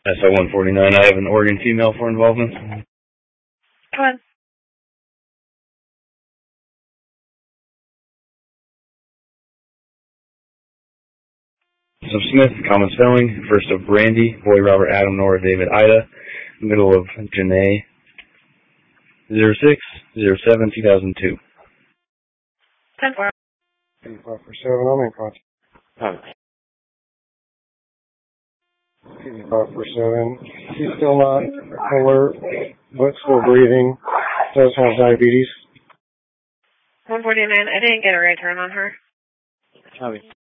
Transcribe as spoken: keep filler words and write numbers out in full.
S O one forty-nine, I have an Oregon female for involvement. Come on. So Smith, common spelling, first of Brandy, boy Robert Adam, Nora David Ida, middle of Janae, zero six zero seven two thousand two. ten four. eighty-five for seven, I'm in contact. eighty-five for seven. She's still not alert, but still breathing. Does have diabetes. one forty-nine, I didn't get a right turn on her. Copy.